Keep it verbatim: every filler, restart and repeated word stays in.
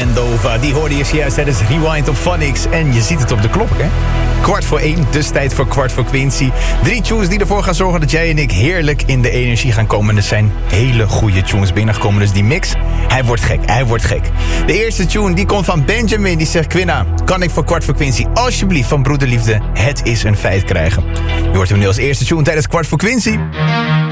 Endova. Die hoorde je juist tijdens Rewind op Phonics. En je ziet het op de klok, hè? Kwart voor één, dus tijd voor kwart voor Quincy. Drie tunes die ervoor gaan zorgen dat jij en ik heerlijk in de energie gaan komen. Er zijn hele goede tunes binnengekomen, dus die mix, hij wordt gek, hij wordt gek. De eerste tune die komt van Benjamin, die zegt: Quinna, kan ik voor kwart voor Quincy alsjeblieft van Broederliefde Het Is Een Feit krijgen? Je hoort hem nu als eerste tune tijdens kwart voor Quincy.